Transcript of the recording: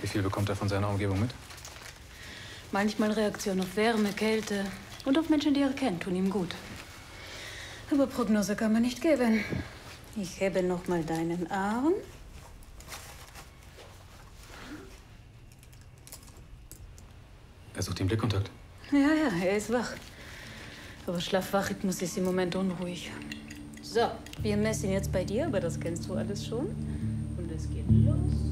viel bekommt er von seiner Umgebung mit? Manchmal Reaktion auf Wärme, Kälte und auf Menschen, die er kennt, tun ihm gut. Aber Prognose kann man nicht geben. Ich hebe noch mal deinen Arm. Er sucht den Blickkontakt. Ja, er ist wach. Aber Schlaf-Wach-Rhythmus ist im Moment unruhig. So, wir messen jetzt bei dir, aber das kennst du alles schon. Und es geht los.